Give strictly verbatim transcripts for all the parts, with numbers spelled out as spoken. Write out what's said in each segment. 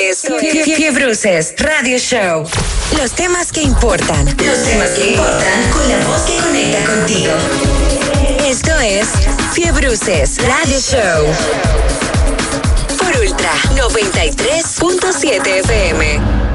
Fiebruces Radio Show. Los temas que importan. Los temas que importan con la voz que conecta contigo. Esto es Fiebruces Radio Show. Por Ultra noventa y tres punto siete F M.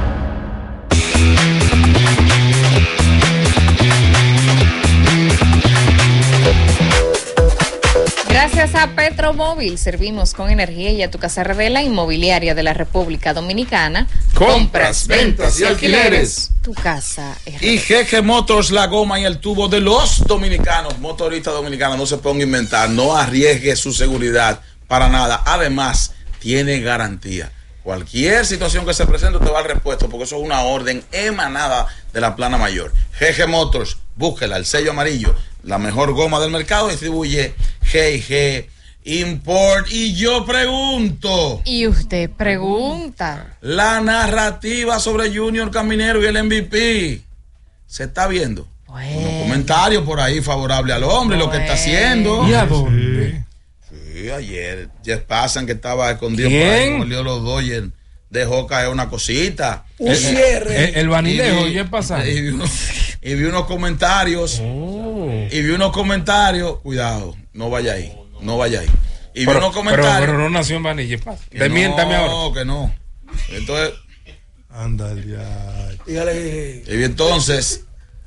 Gracias a Petromóvil, servimos con energía y a tu casa revela inmobiliaria de la República Dominicana. Compras, ventas y alquileres. Tu casa es Y G G Motors, la goma y el tubo de los dominicanos, motoristas dominicanos, no se ponga a inventar, no arriesgue su seguridad para nada. Además, tiene garantía. Cualquier situación que se presente te va al repuesto, porque eso es una orden emanada de la plana mayor. G G Motors, búsquela, el sello amarillo, la mejor goma del mercado, distribuye G G Import. Y yo pregunto. Y usted pregunta. La narrativa sobre Junior Caminero y el M V P se está viendo. Bueno. Unos comentarios por ahí favorables al hombre, bueno. Lo que está haciendo. ¿Y a dónde? Sí, ayer Jeff Passan, que estaba escondido ¿Quién? por ahí, como el lío de los Dodgers, dejó caer una cosita. Un el, cierre. El, el vanilejo, y Jeff Passan. Y vi unos, y vi unos comentarios. Oh. Y vi unos comentarios. Cuidado, no vaya ahí. No vaya ahí. Y pero, vi unos comentarios. Pero, pero no nació en Vanilla. Desmiéntame no, ahora. No, que no. Entonces. Anda, ya. Dígale. Y entonces.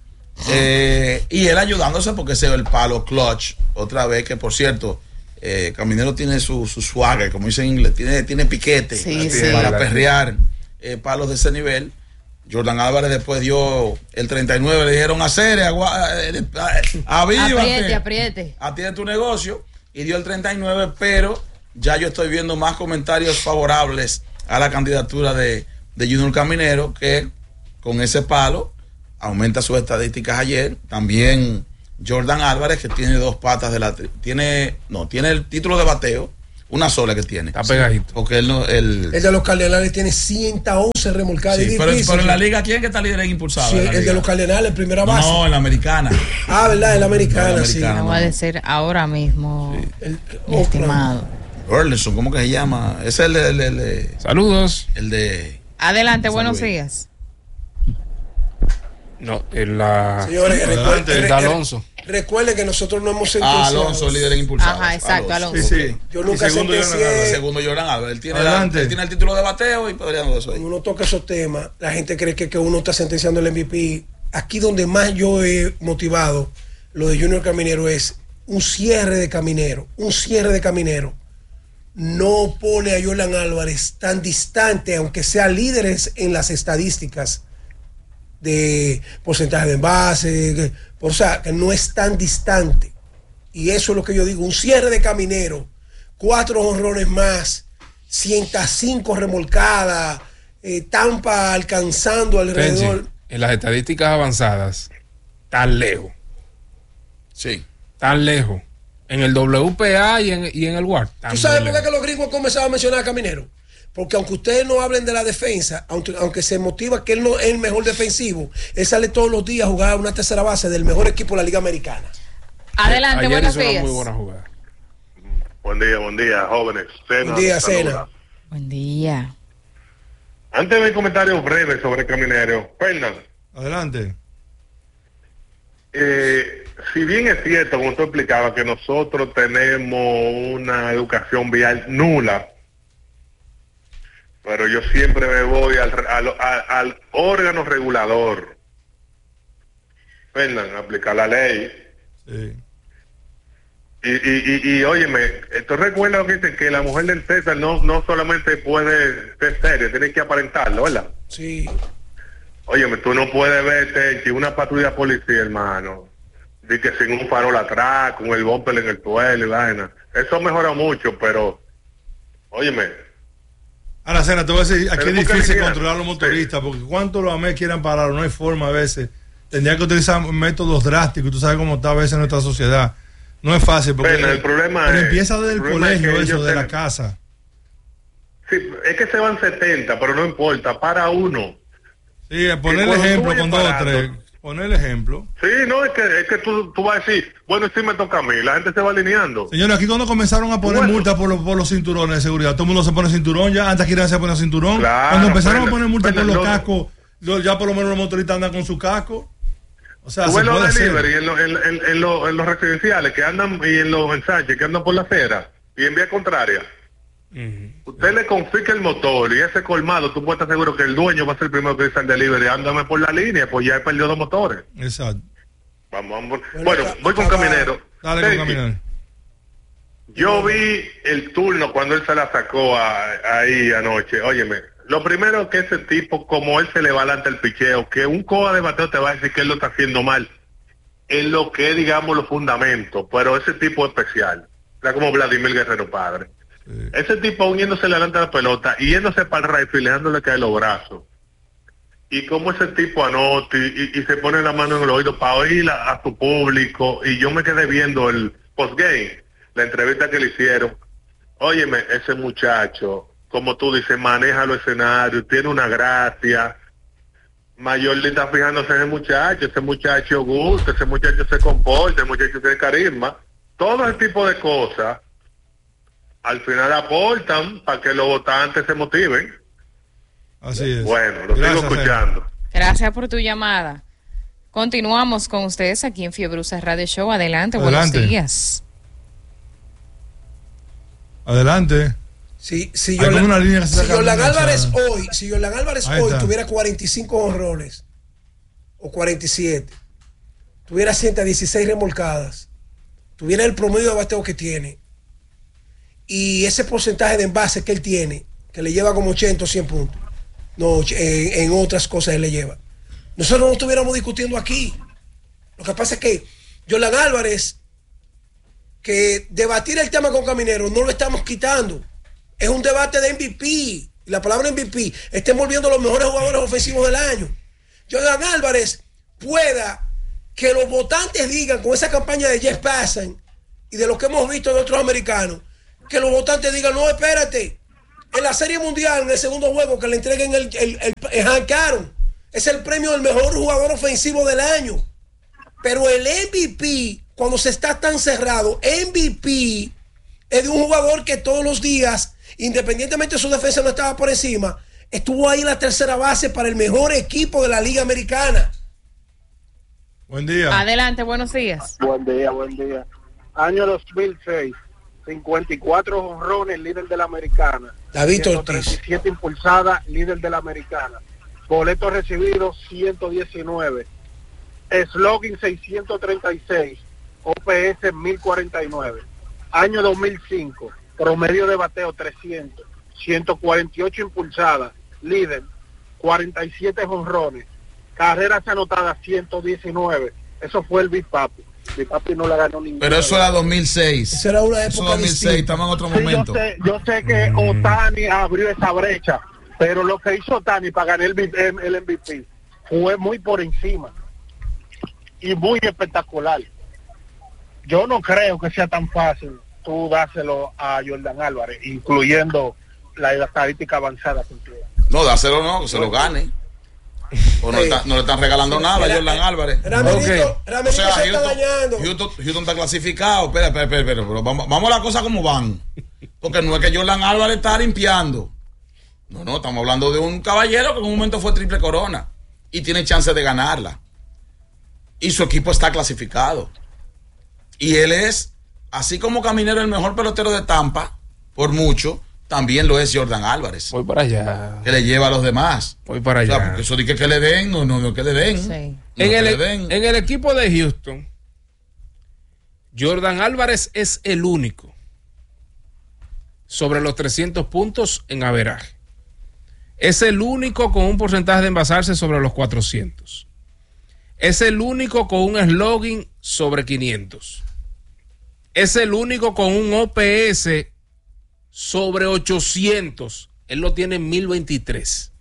Eh, y él ayudándose porque ese es el palo clutch. Otra vez, que por cierto. Eh, Caminero tiene su, su swagger, como dicen en inglés, tiene, tiene piquete sí, sí, para perrear eh, palos de ese nivel. Jordan Álvarez después dio el treinta y nueve, le dijeron hacer, avívate, apriete, apriete, atiende tu negocio, y dio el treinta y nueve, pero ya yo estoy viendo más comentarios favorables a la candidatura de, de Junior Caminero, que con ese palo aumenta sus estadísticas ayer. También Jordan Álvarez, que tiene dos patas de la tiene no tiene el título de bateo, una sola que tiene. Está pegadito. Porque él no el, el de los Cardenales tiene ciento once remolcadas. Sí, pero, pero en la liga, ¿quién que está líder en impulsado? Sí, el liga? De los Cardenales, primera base. No, en la americana. Ah, ¿verdad? En la americana, no, sí. No va a decir ahora mismo, sí. el, estimado. Burleson, ¿cómo que se llama? Ese es el de, el, el, el Saludos. El de. Adelante, buenos días. No, en la. Señores, recuerden, el de Alonso. Recuerde que nosotros no hemos sentenciado. Ah, Alonso, líder en impulsados. Ajá, exacto, Alonso. Sí, sí. Yo nunca sentencié. Segundo Jordan Álvarez. Él tiene, la, él tiene el título de bateo y podríamos eso ahí. Cuando uno toca esos temas, la gente cree que, que uno está sentenciando el M V P. Aquí donde más yo he motivado lo de Junior Caminero es un cierre de Caminero. Un cierre de Caminero no pone a Jordan Álvarez tan distante, aunque sea líderes en las estadísticas de porcentaje de envase, o sea, que no es tan distante. Y eso es lo que yo digo, un cierre de Caminero, cuatro honrones más, ciento cinco remolcadas, eh, Tampa alcanzando alrededor. Tenchi, en las estadísticas avanzadas, tan lejos. Sí. Tan lejos. En el W P A y en, y en el W A R. ¿Tú sabes por qué que los gringos comenzaban a mencionar a Caminero? Porque aunque ustedes no hablen de la defensa, aunque, aunque se motiva que él no es el mejor defensivo, él sale todos los días a jugar una tercera base del mejor equipo de la Liga Americana. Adelante, Ayer buenos hizo días. Una muy buena jugada. Buen día, buen día, jóvenes. Cena, buen día, Cena. Buen día. Antes de mi comentario breve sobre Caminero, Fernan. Adelante. Eh, si bien es cierto, como tú explicabas, que nosotros tenemos una educación vial nula, pero yo siempre me voy al, al, al, al órgano regulador. Fernan, aplicar la ley. Sí. Y, y, y, y óyeme, ¿tú recuerdas que dicen que la mujer del César no, no solamente puede ser seria, tiene que aparentarlo, ¿verdad? Sí. Óyeme, tú no puedes verte que una patrulla policía, hermano, de que sin un farol atrás, con el bumper en el suelo y vaina. Eso mejora mucho, pero, óyeme. Ahora, Cena, te voy a decir, aquí es difícil controlar a los motoristas, sí. Porque cuánto los AME quieran parar, no hay forma a veces. Tendría que utilizar métodos drásticos, tú sabes cómo está a veces nuestra sociedad. No es fácil, porque pero el problema pero es, empieza desde el, el colegio, es eso, de ten... la casa. Sí, es que se van setenta, pero no importa, para uno. Sí, poner el ejemplo con dos o tres. Poner el ejemplo. Sí, no, es que, es que tú, tú vas a decir, bueno, sí me toca a mí, la gente se va alineando. Señores, aquí cuando comenzaron a poner Bueno. multas por, los- por los cinturones de seguridad, todo el mundo se pone cinturón ya, antes que se poner cinturón. Claro, cuando empezaron pero- a poner multas pero por los no- cascos, lo- ya por lo menos los motoristas andan con su casco. O sea, Tú se ves los puede hacer. delivery en, lo- en, en, en lo- en los residenciales que andan y en los ensanches que andan por la acera y en vía contraria. Usted le confisca el motor y ese colmado, tú puedes estar seguro que el dueño va a ser el primero que dice al delivery, ándame por la línea, pues ya he perdido dos motores. Exacto. Vamos, vamos. Bueno, Bueno, acá- voy con acá- Caminero. Dale con Tenchi, caminar. Yo vi el turno cuando él se la sacó a- ahí anoche. Óyeme, lo primero que ese tipo, como él se le va adelante el picheo, que un coa de bateo te va a decir que él lo está haciendo mal en lo que es, digamos, los fundamentos, pero ese tipo es especial. Era como Vladimir Guerrero Padre. Ese tipo uniéndose adelante a la pelota y yéndose para el right field, dejándole caer los brazos. Y como ese tipo anota y, y- y se pone la mano en el oído para oír a, a su público. Y yo me quedé viendo el postgame, la entrevista que le hicieron. Óyeme, ese muchacho, como tú dices, maneja los escenarios, tiene una gracia. Mayor le está fijándose en el muchacho, ese muchacho gusta, ese muchacho se comporta, ese muchacho tiene carisma. Todo ese tipo de cosas al final aportan para que los votantes se motiven. Así es. Bueno, lo Gracias, sigo escuchando. Gracias por tu llamada. Continuamos con ustedes aquí en Fiebrusa Radio Show. Adelante, Adelante. buenos días. Adelante. Si, si Hay como una línea que se si saca Yordan enganchada. Álvarez hoy, si Yordan Álvarez Ahí hoy está. tuviera cuarenta y cinco honrones o cuarenta y siete, tuviera ciento dieciséis remolcadas, tuviera el promedio de bateo que tiene y ese porcentaje de envase que él tiene, que le lleva como ochenta o cien puntos, no, en, en otras cosas él le lleva, nosotros no estuviéramos discutiendo aquí. Lo que pasa es que Yordan Álvarez, que debatir el tema con Caminero no lo estamos quitando. Es un debate de M V P. Y la palabra M V P está envolviendo los mejores jugadores ofensivos del año. Jordan Álvarez pueda que los votantes digan con esa campaña de Jeff Passan y de lo que hemos visto de otros americanos, que los votantes digan, no, espérate, en la Serie Mundial, en el segundo juego, que le entreguen el, el, el, el Hank Aaron. Es el premio del mejor jugador ofensivo del año. Pero el M V P, cuando se está tan cerrado, M V P es de un jugador que todos los días, independientemente de su defensa no estaba por encima, estuvo ahí en la tercera base para el mejor equipo de la Liga Americana. Buen día. Adelante, buenos días. Buen día, buen día. Año dos mil seis, cincuenta y cuatro jonrones, líder de la Americana. David ciento Ortiz. treinta y siete impulsadas, líder de la Americana. Boletos recibidos, ciento diecinueve. Slogan seiscientos treinta y seis. O P S mil cuarenta y nueve. Año dos mil cinco, promedio de bateo trescientos. ciento cuarenta y ocho impulsadas, líder. cuarenta y siete jonrones. Carreras anotadas, ciento diecinueve. Eso fue el Big Papi. Big Papi no la ganó ninguna. Pero eso era dos mil seis. Esa era una Eso época dos mil seis, distinta. estamos en otro Sí, momento. yo sé, yo sé que Otani abrió esa brecha, pero lo que hizo Otani para ganar el, el M V P fue muy por encima y muy espectacular. Yo no creo que sea tan fácil tú dárselo a Yordan Álvarez, incluyendo la estadística avanzada que tiene. No, dáselo no, que se lo gane. O no, le están- no le están regalando nada a Era- Jordan Álvarez. Ramirito, Ok. Ramirito O sea, se está Houston, dañando. Houston, Houston está clasificado. Espera, espera, espera, espera, pero vamos, vamos a las cosas como van. Porque no es que Jordan Álvarez está limpiando. No, no, estamos hablando de un caballero que en un momento fue triple corona y tiene chance de ganarla. Y su equipo está clasificado. Y él es, así como Caminero, el mejor pelotero de Tampa, por mucho, también lo es Jordan Álvarez, Voy para allá. que le lleva a los demás. Voy para O sea, allá. porque eso de que, que le den, no, no, no, que le den. Sí. No, En que el, le den. en el equipo de Houston, Jordan Álvarez es el único sobre los trescientos puntos en averaje. Es el único con un porcentaje de envasarse sobre los cuatrocientos. Es el único con un slogan sobre quinientos. Es el único con un O P S sobre ochocientos. Él lo tiene en mil veintitrés.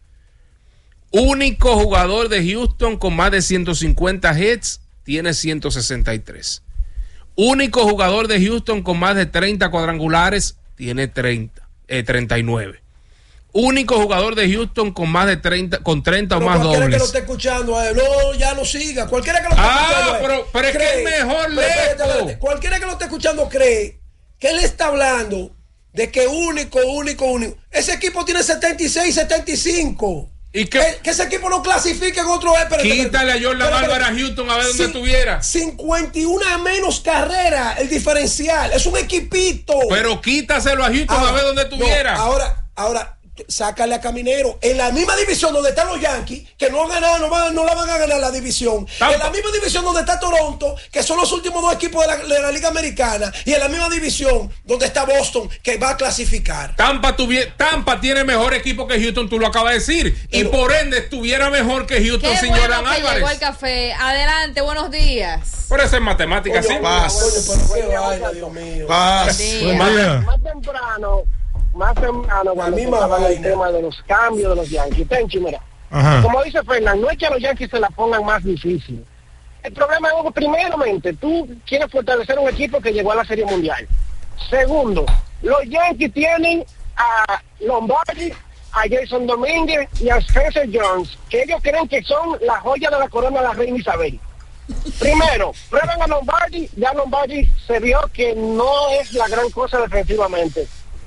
Único jugador de Houston con más de ciento cincuenta hits, tiene ciento sesenta y tres. Único jugador de Houston con más de treinta cuadrangulares, tiene treinta, eh, treinta y nueve. único jugador de Houston con más de treinta, con treinta o Pero más cualquiera dobles. que lo esté escuchando, a él, no, ya no siga. Cualquiera que lo esté Ah, escuchando. a él, pero- pero es que cree- es mejor pero espérate, lejos. espérate. Cualquiera que lo esté escuchando cree que él está hablando de que único, único, único. Ese equipo tiene setenta y seis, setenta y cinco. ¿Y qué? Que, que ese equipo no clasifique en otro. Espérate, Quítale a espérate. Jordan Espérate, Álvarez a espérate. Houston a ver dónde Cin- estuviera. cincuenta y uno menos carrera, el diferencial. Es un equipito. Pero quítaselo a Houston a ver dónde no, estuviera. ahora, ahora, sácale a Caminero. En la misma división donde están los Yankees, que no han ganado, no, van, no la van a ganar la división. Tampa. En la misma división donde está Toronto, que son los últimos dos equipos de la, de la Liga Americana. Y en la misma división donde está Boston, que va a clasificar. Tampa, tuvie- Tampa tiene mejor equipo que Houston, tú lo acabas de decir. Y Pero- por ende estuviera mejor que Houston Qué sin bueno Jordan que llegó el Álvarez. café. Adelante, buenos días. Por eso es matemática, Coño, sí. coño, Paz. coño, pero qué vaina, Dios mío. Paz. Sí. Buen día. Más temprano, más temprano, cuando misma tocaban el vaina. tema de los cambios de los Yankees. Tenchi, mira, Ajá. como dice Fernán, no es que a los Yankees se la pongan más difícil. El problema es, primeramente, tú quieres fortalecer un equipo que llegó a la Serie Mundial. Segundo, los Yankees tienen a Lombardi, a Jason Domínguez y a Spencer Jones, que ellos creen que son la joya de la corona de la reina Isabel. Primero, prueban a Lombardi, ya Lombardi se vio que no es la gran cosa defensivamente.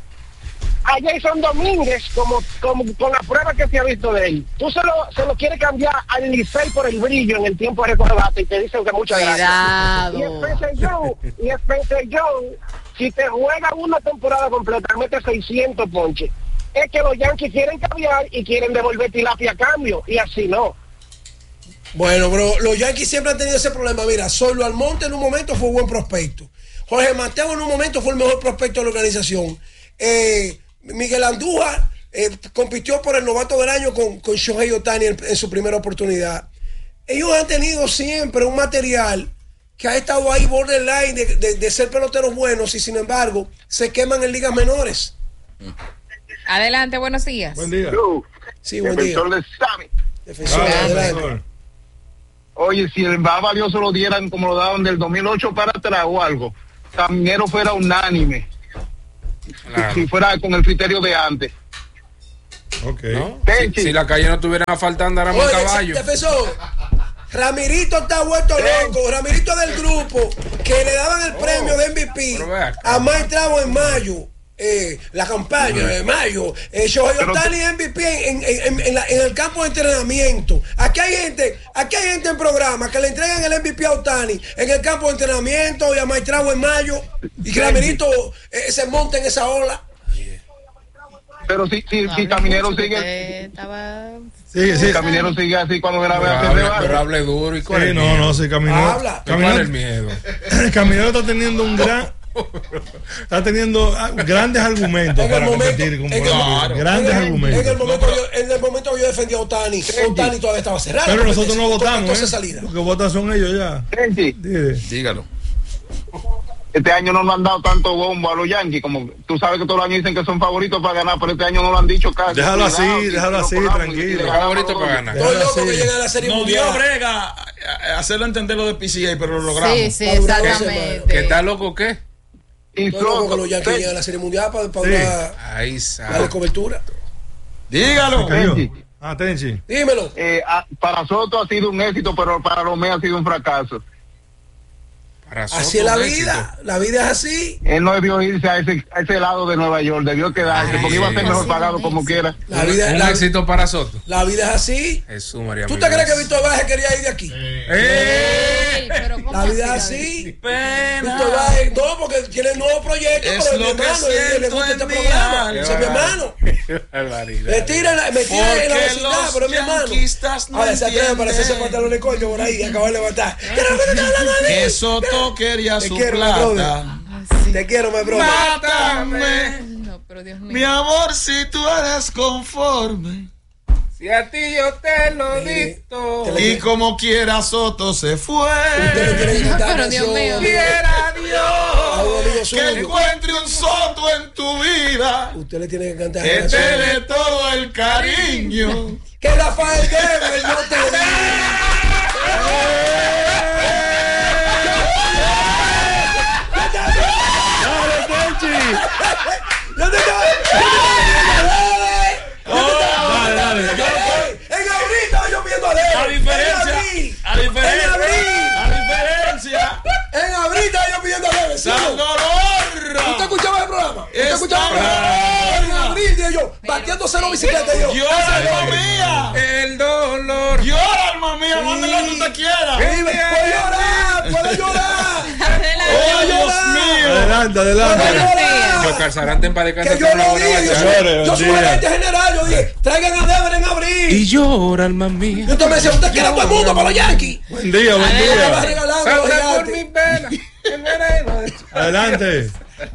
A Jason Domínguez, como, como con la prueba que se ha visto de él, tú se lo, se lo quieres cambiar al Licey por el brillo en el tiempo de recoger bate y te dicen que muchas Cuidado. gracias. Y Spencer Jones, y Spencer Jones, si te juega una temporada completa, mete seiscientos ponches. Es que los Yankees quieren cambiar y quieren devolver Tilapia a cambio, y así no. Bueno, bro, los Yankees siempre han tenido ese problema. Mira, Solo Almonte en un momento fue un buen prospecto. Jorge Mateo en un momento fue el mejor prospecto de la organización. Eh, Miguel Andújar eh, compitió por el novato del año con, con Shohei Ohtani en, en su primera oportunidad. Ellos han tenido siempre un material que ha estado ahí borderline de, de, de ser peloteros buenos y sin embargo se queman en ligas menores. Adelante, buenos días. Buen día. Sí, buen día. Defensor de Sammy. Defensor, Ah, adelante. mejor. Oye, si el más valioso lo dieran como lo daban del dos mil ocho para atrás o algo, Caminero fuera unánime. Claro. Si fuera con el criterio de antes. Ok. ¿No? Tenchi. Si, si la calle no tuviera falta, andáramos en Oye, caballo. defensor, Ramirito está vuelto loco. Ramirito del grupo que le daban el premio de M V P pero ve acá. a Mike Trout en mayo. Eh, la campaña de mayo. Eh, Shohei Pero Ohtani te- M V P en, en- en- en la- en el campo de entrenamiento. Aquí hay gente, aquí hay gente en programa que le entregan el M V P a Ohtani en el campo de entrenamiento y a Mike Trout en mayo. Y que Ramirito eh, se monta en esa ola. Pero si, si, si Caminero sigue, Estaba... Sí, si sí. Caminero sigue así cuando Pero grabe a hable, hacer pero hable duro y cuál es Sí, el no, miedo? no, sí, Caminero. Habla. ¿Cuál es el Caminero, miedo? Caminero está teniendo un gran. Está teniendo ah, grandes argumentos En el para momento, competir con en el- Claro. Grandes en el- argumentos. En el momento, yo, en el momento que yo defendí a Otani, Otani todavía estaba cerrado. Pero nosotros no votamos. Entonces ¿eh? salida. Lo que votan son ellos ya. Tenchi, Dile. Dígalo. este año no nos han dado tanto bombo a los Yankees, como tú sabes que todos los años dicen que son favoritos para ganar, pero este año no lo han dicho casi. Déjalo así, Cuidado, que déjalo si así, nos colamos, tranquilo. y si le Los ganamos favoritos los para dos. ganar. Estoy Ahora loco sí. que llegue a la Serie Nos Mundial. dio brega a- a hacerlo entender lo de P C A, pero lo logramos. Sí, sí, Va a durar dos exactamente. ¿Qué está loco qué? Y Estoy loco que Soto, los Yankees Tenchi, lleguen a la Serie Mundial para, para Sí. dar- Ahí darle sabe. cobertura. Dígalo. Cayó. Tenchi. Ah, Tenchi. Dímelo. eh, a- para Soto ha sido un éxito, pero para Romeo ha sido un fracaso. Para Así Soto, es la un vida. éxito. La vida es así. Él no debió irse a ese, a ese lado de Nueva York, debió quedarse, porque iba a ser mejor pagado como quiera. La vida, Un la, éxito para Soto. la vida es así. Jesús María. ¿Tú te crees que Víctor Vázquez quería ir de aquí? Ey, pero ¿cómo La vida es así, así. Pena. Víctor Vázquez, no, porque tiene nuevos proyectos, Es pero es mi lo que hermano, y le siento gusta en este mi programa. alma. Ese es mi hermano. Barbaridad. Me tira, en la- me tira en la Porque vecindad, los pero es mi hermano. yanquistas no Ahora se atreve a entienden. parecerse pantalón de coño por ahí y acaba de levantar. Quiero que te hablando de mí. Que Soto quería Te su quiero, plata. Te quiero, me broma. Mátame. No, pero Dios mío. Mi amor, si tú eres conforme. Si a ti yo te lo Mire, dicto. te le- Y como quiera Soto se fue. Usted le tiene que cantar Pero Dios canción, mío. amigo. Quiera A un Dios amigo que suyo. encuentre un Soto en tu vida. Usted le tiene que cantar Que te canción. dé todo el cariño. Que Rafael Devers no te diga. Dale, Tenchi. Yo te estoy- yo te estoy diciendo, dale. montándose en la bicicleta. Yo, llora, alma mía. El dolor. Llora, alma mía. Sí. Mándale lo que usted quiera. Puede llorar, puede llorar. Oh, Dios mío. Adelante, adelante. Yo Calzarante en paz que yo lo dije, yo soy, yo soy un agente general, yo dije, traigan a Deber en abril. Y llora, alma mía. Y usted me decía, usted quiere a todo el mundo para los Yankees. Buen día, buen día. Salta por mi pena. Adelante.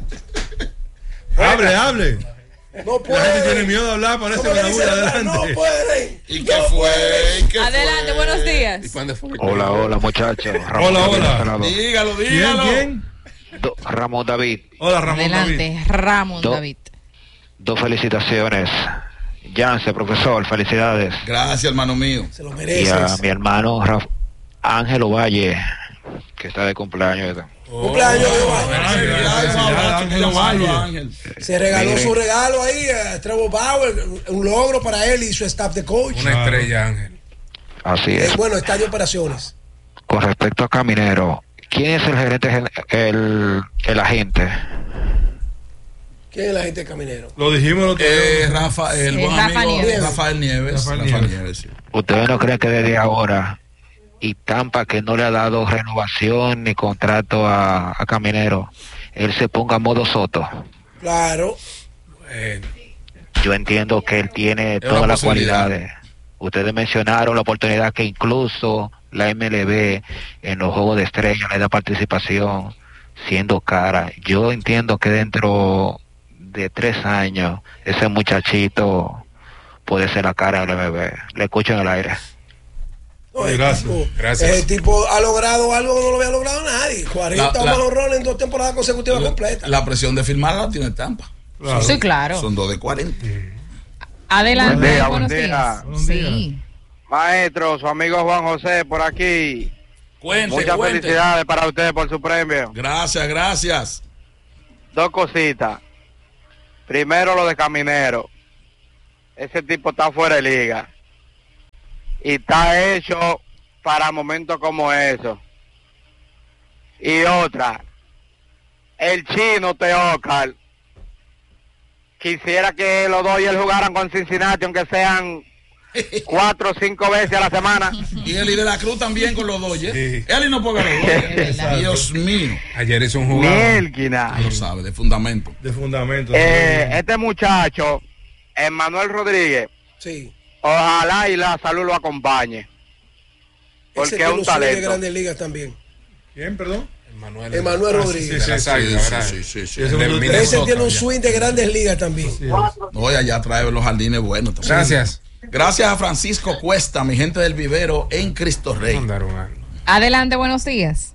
Hable, hable. No puede. La gente tiene miedo de hablar, parece que la bulla. Adelante. No pueden. ¿Y qué fue? ¿Y qué Adelante, fue? buenos días. ¿Y cuándo fue? Hola, hola, muchachos. Hola, hola. Dígalo, dígalo. ¿Quién, quién? Do- Ramón David. Hola, Ramón Adelante, David. Ramón Do- David. Dos felicitaciones. Yance, profesor, felicidades. Gracias, hermano mío. Se lo Y mereces. a mi hermano Raf- Ángel Ovalle, que está de cumpleaños. Cumpleaños de Ovalle. Ángel Ovalle. Ángel. Se regaló Mire. su regalo ahí a Trevor Bauer, un logro para él y su staff de coach. Una estrella, Ángel. Así Eh, es. bueno, está de operaciones. Con respecto a Caminero, ¿quién es el gerente, gen- el, el agente? ¿Quién es la gente de Caminero? Lo dijimos el otro Eh, día. Rafa, el Sí, buen Rafa amigo Nieves. Rafael Nieves. Rafael Rafael Nieves. Nieves, sí. ¿Ustedes no creen que desde ahora y Tampa, que no le ha dado renovación ni contrato a, a Caminero, él se ponga a modo Soto? Claro. Bueno. Yo entiendo que él tiene Es todas una las posibilidad. cualidades. Ustedes mencionaron la oportunidad que incluso la M L B en los Juegos de Estrella le da participación siendo cara. Yo entiendo que dentro de tres años ese muchachito puede ser la cara del M L B. Le escucho en el aire. No, el Gracias. tipo- Gracias. El tipo ha logrado algo que no lo había logrado nadie. cuarenta La- la- más honrones en dos temporadas consecutivas completas. La presión de firmar la tiene Tampa. Claro. Sí, claro. Son dos de cuarenta. Adelante, Buen día, buenos buen día. días. Buen Sí. Maestro, su amigo Juan José por aquí. Cuente, Muchas cuente. felicidades para ustedes por su premio. Gracias, gracias. Dos cositas. Primero lo de Caminero. Ese tipo está fuera de liga. Y está hecho para momentos como esos. Y otra. El chino Teócar. Quisiera que los Dodgers jugaran con Cincinnati, aunque sean cuatro o cinco veces a la semana. Y Eli de la Cruz también con los Dodgers. Sí. Eli no puede los Dodgers. Exacto. Dios mío. Ayer hizo un jugador. Mielquina. Lo sabe, de fundamento. De fundamento. Eh, este muchacho, Emmanuel Rodríguez, Sí. ojalá y la salud lo acompañe. Porque Ese es tiene un un swing de talento. Grandes Ligas también. ¿Quién, perdón? Emanuel, Emanuel Ah, Rodríguez. sí, de sí, las sí, Águilas, Sí, ¿verdad? sí, sí, sí. Ese Del es un- Minnesota, Ese tiene un ya. swing de Grandes Ligas también. Sí. No, ya, ya trae los jardines buenos. también. Gracias. Gracias a Francisco Cuesta, mi gente del vivero en Cristo Rey. Mandaron algo. Adelante, buenos días.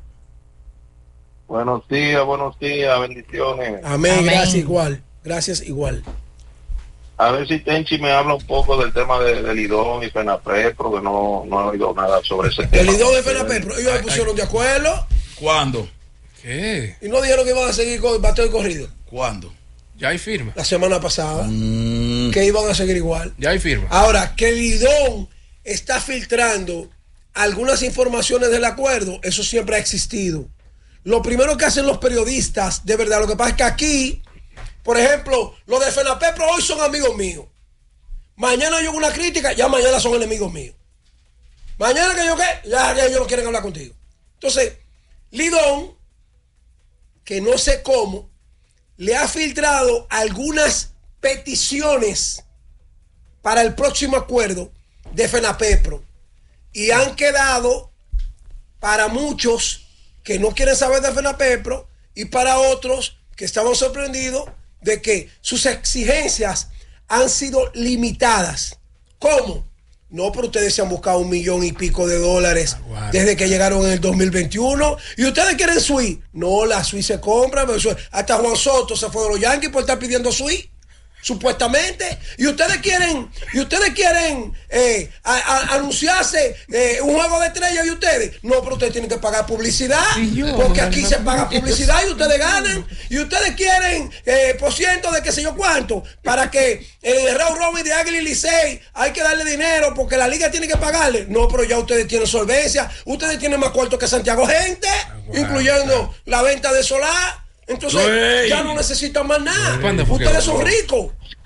Buenos días, buenos días, bendiciones. Amén, Amén. gracias igual. Gracias igual. A ver si Tenchi me habla un poco del tema de, de Lidón y Fenapre, porque no, no he oído nada sobre ese tema. El Lidón de Fenapé, pero ellos se pusieron de acuerdo ¿Cuándo? ¿Qué? y no dijeron que iban a seguir con el bateo de corrido ¿Cuándo? Ya hay firma. la semana pasada, Mm, que iban a seguir igual. Ya hay firma. Ahora, que Lidón está filtrando algunas informaciones del acuerdo, eso siempre ha existido. Lo primero que hacen los periodistas, de verdad, lo que pasa es que aquí, por ejemplo, los de FENAPEPRO hoy son amigos míos. Mañana yo hago una crítica, ya mañana son enemigos míos. Mañana que yo qué, ya, ya ellos no quieren hablar contigo. Entonces, Lidón, que no sé cómo, le ha filtrado algunas peticiones para el próximo acuerdo de FENAPEPRO y han quedado para muchos que no quieren saber de FENAPEPRO y para otros que estaban sorprendidos de que sus exigencias han sido limitadas. ¿Cómo? No, pero ustedes se han buscado un millón y pico de dólares Aguarda. desde que llegaron en el dos mil veintiuno y ustedes quieren suite. No, la suite se compra, pero eso- hasta Juan Soto se fue de los Yankees por estar pidiendo suite. Supuestamente, y ustedes quieren, y ustedes quieren eh, a- a- anunciarse eh, un juego de estrellas y ustedes, no, pero ustedes tienen que pagar publicidad, porque aquí se paga publicidad y ustedes ganan, y ustedes quieren eh, por ciento de qué sé yo cuánto, para que el Raúl Robin de Águila y Licey hay que darle dinero porque la liga tiene que pagarle, no, pero ya ustedes tienen solvencia, ustedes tienen más cuarto que Santiago Gente, incluyendo la venta de solar. Entonces, Ey. ya no necesitan más nada. ¿Cuándo fue que Ustedes lo son logró? ricos.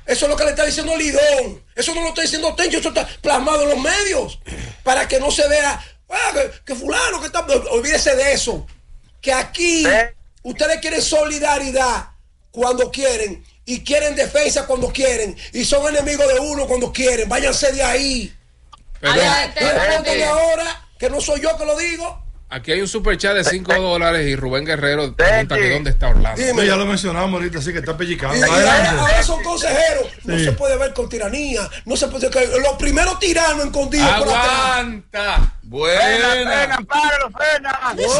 Eso es lo que le está diciendo Lidón. Eso no lo está diciendo Tencho, eso está plasmado en los medios. Para que no se vea, ah, que, que fulano, que está... Olvídese de eso. Que aquí ustedes quieren solidaridad cuando quieren y quieren defensa cuando quieren y son enemigos de uno cuando quieren. Váyanse de ahí. Pero, de ahora, que no soy yo que lo digo. Aquí hay un superchat de cinco dólares y Rubén Guerrero pregunta que dónde está Orlando. Dime, ya lo mencionamos ahorita, así que está pellizcando. Y, y ahora, ahora son consejeros. Sí. No se puede ver con tiranía. No se puede. Los primeros tiranos escondidos. Aguanta. Buena. Frena, páralo, frena.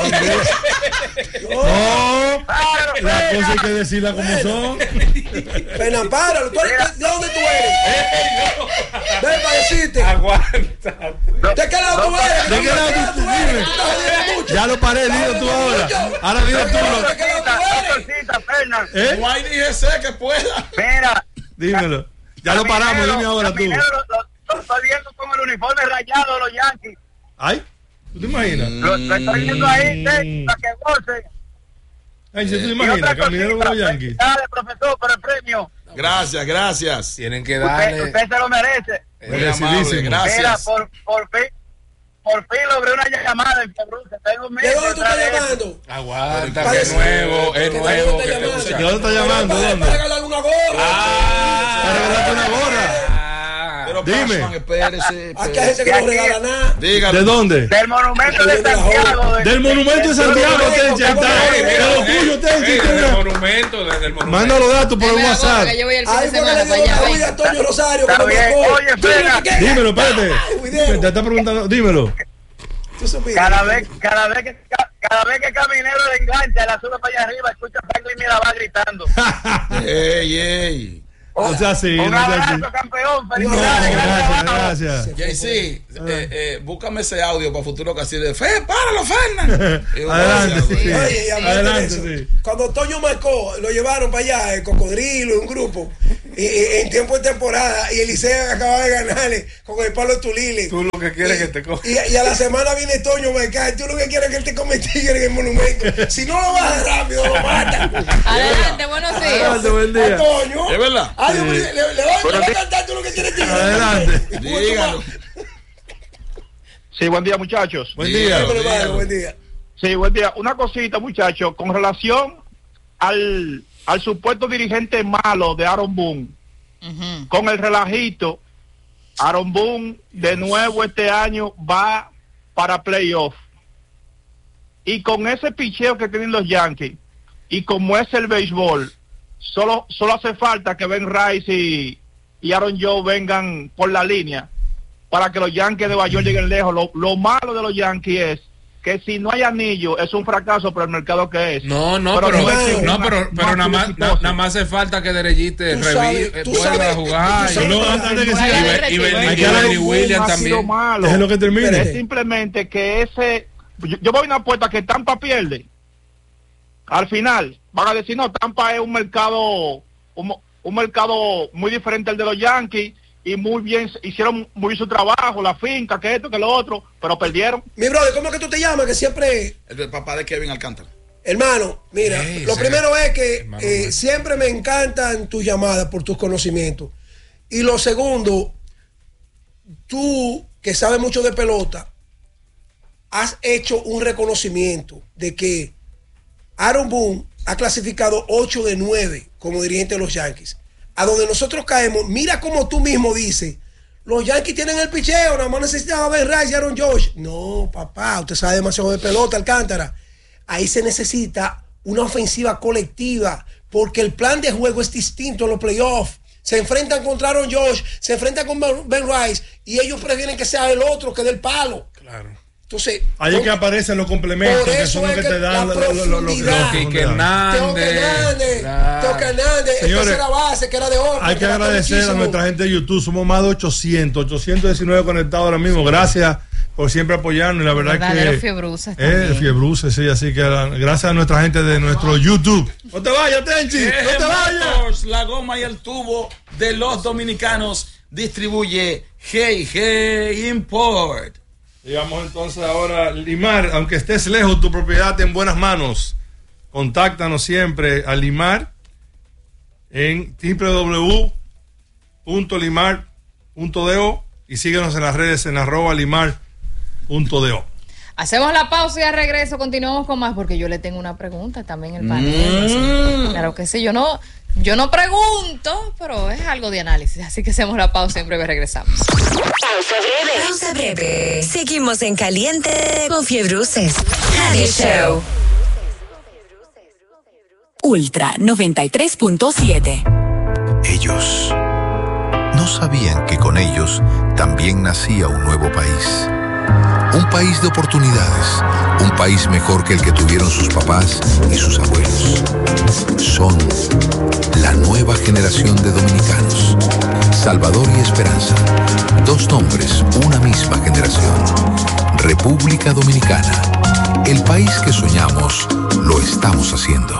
No, las cosas hay que decirlas como son. Frena, páralo. ¿De dónde tú eres? Ven para decirte. Aguanta. ¿De qué lado tú eres? ¿De qué lado tú eres? Ya lo paré, dilo tú ahora. Ahora dilo tú. ¿De qué lado tú eres? ¿Eh? No hay ni ese que pueda. Mira. Dímelo. Ya lo paramos, dime ahora tú. Lo estoy viendo con el uniforme rayado de los Yankees. Ay, ¿tú te imaginas? Lo, lo estoy viendo ahí, mm. para que gocen. Ay, ¿tú te imaginas? Caminero de los Yankees. Dale, profesor, por el premio. Gracias, gracias. Tienen que darle. Usted, usted se lo merece. Muy amable, gracias. Mira, por, por fin, por fin logré una llamada en Februce. Tengo ¿De dónde tú estás llamando? Aguanta, que es nuevo, es nuevo. ¿De dónde está llamando? ¿Dónde? Para regalarle una gorra. Ah, para regalarle una gorra. Pero dime. Passman, espérese, Aquí hay gente que no regala nada. Dígalo. ¿De dónde? Del monumento de Santiago. Del monumento de Santiago, Tenchi. De lo tuyo, Tenchi. Del monumento, desde el monumento. Manda los datos por el WhatsApp. Yo voy el fin Ay, de porque semana le para dio allá. la venga. a Antonio Rosario. Está que bien. me marcó. Oye, espera. Dímelo, espérate. Te está preguntando, dímelo. Cada vez, cada vez que cada vez que Caminero le engancha, la sube para allá arriba, escucha a Franklin Mirabal gritando. Ey, ey. O sea, sí. Un no sea así. abrazo, campeón. No, Felicidades. gracias, gracias. Jay-Z, eh, eh, búscame ese audio para futuro que así de Fe, páralo, Fernan. Adelante, sí. Oye, y hablando de Adelante, eso, sí. cuando Toño marcó, lo llevaron para allá, el Cocodrilo, un grupo, y, y, en tiempo de temporada, y Eliseo acababa de ganarle con el palo de Tulile. Tú lo que quieres que te coja. Y, y a la semana viene Toño marcar, tú lo que quieres es que él te come tigre en el monumento. Si no lo bajas rápido, lo matan. Adelante, buenos días. Adelante, buen día. A Toño. ¿Es verdad? Ay, Sí. le, le, le, le voy a cantar tú lo que quieres tigre. Adelante. Dígalo. Sí, buen día, muchachos. Buen Dígalo, día. dígalo. Buen día. Sí, buen día. Una cosita, muchachos, con relación al, al supuesto dirigente malo de Aaron Boone, Uh-huh. con el relajito, Aaron Boone de nuevo este año va para playoff. Y con ese picheo que tienen los Yankees, y como es el béisbol, solo, solo hace falta que Ben Rice y, y Aaron Joe vengan por la línea para que los Yankees de Nueva York lleguen lejos. Lo, lo malo de los Yankees es que si no hay anillo es un fracaso por el mercado que es. No, no, Pero pero, no es no, una- pero, pero más nada más, exitoso. na- nada más hace falta que Derechite Tú sabes, revive, tú vuelva sabes, a jugar. tú Y sabes- no, No, antes de que Por ahí siga. hay y, y, retiro. y, Hay y que hablar Benny con Williams ha sido también. malo. Déjelo que termine. Es simplemente que ese, yo, yo voy a una apuesta que Tampa pierde. Al final van a decir, no, Tampa es un mercado, un, un mercado muy diferente al de los Yankees, y muy bien, hicieron muy bien su trabajo, la finca, que esto, que lo otro, pero perdieron. Mi brother, ¿cómo es que tú te llamas? Que siempre... El papá de Kevin Alcántara. Hermano, mira, Ey, lo ese- primero es que hermano, eh, hermano. siempre me encantan tus llamadas por tus conocimientos. Y lo segundo, tú que sabes mucho de pelota, has hecho un reconocimiento de que Aaron Boone ha clasificado ocho de nueve como dirigente de los Yankees. A donde nosotros caemos, mira como tú mismo dices, los Yankees tienen el picheo, nada más necesitan a Ben Rice y Aaron Josh. No, papá, usted sabe demasiado de pelota, Alcántara. Ahí se necesita una ofensiva colectiva, porque el plan de juego es distinto en los playoffs. Se enfrentan contra Aaron Josh, se enfrentan con Ben Rice, y ellos prefieren que sea el otro que del palo. Claro. Entonces, Ahí es que aparecen los complementos, por que eso son los es que que te dan la lo- lo- lo- lo- lo- profundidad. lo- Quique Teo Hernández. Hernández, Claro. Teo Hernández, el Señores, tercera base, que era de oro. Hay que agradecer a nuestra gente de YouTube. Somos más de ochocientos, ochocientos diecinueve conectados ahora mismo. Gracias por siempre apoyarnos. Y la verdad Verdadero que. fiebruces Eh, también. fiebruces, sí. Así que la- gracias a nuestra gente de nuestro YouTube. No te vayas, Tenchi. No te vayas. Motors, la goma y el tubo de los dominicanos distribuye G G Import. Digamos entonces ahora, Limar, aunque estés lejos, tu propiedad en buenas manos. Contáctanos siempre a Limar en w w w punto limar punto do y síguenos en las redes en arroba limar punto do. Hacemos la pausa y al regreso continuamos con más porque yo le tengo una pregunta también en el panel. Mm. Claro que sí, yo no, yo no pregunto, pero es algo de análisis. Así que hacemos la pausa y en breve regresamos. Pausa breve. Pausa breve. Seguimos en caliente con Fiebruces Radio Show. Ultra noventa y tres punto siete. Ellos no sabían que con ellos también nacía un nuevo país. Un país de oportunidades, un país mejor que el que tuvieron sus papás y sus abuelos. Son la nueva generación de dominicanos. Salvador y Esperanza, dos nombres, una misma generación. República Dominicana, el país que soñamos, lo estamos haciendo.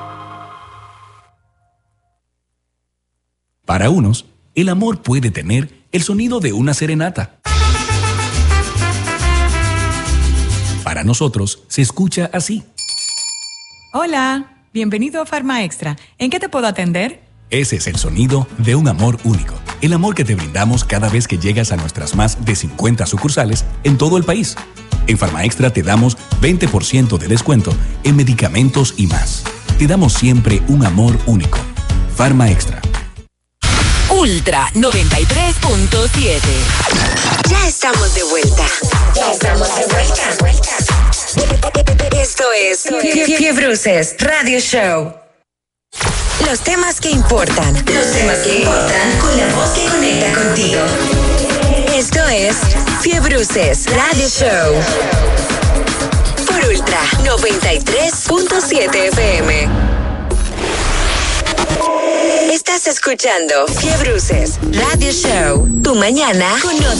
Para unos, el amor puede tener el sonido de una serenata. Para nosotros, se escucha así. Hola, bienvenido a Farma Extra. ¿En qué te puedo atender? Ese es el sonido de un amor único. El amor que te brindamos cada vez que llegas a nuestras más de cincuenta sucursales en todo el país. En Farma Extra te damos veinte por ciento de descuento en medicamentos y más. Te damos siempre un amor único. Farma Extra. Ultra noventa y tres punto siete. Ya estamos de vuelta. Ya estamos de vuelta. Esto es Fiebruces Radio Show. Los temas que importan. Los temas que importan con la voz que conecta contigo. Esto es Fiebruces Radio Show. Por Ultra noventa y tres punto siete F M. Estás escuchando Fiebruces Radio Show. Tu mañana con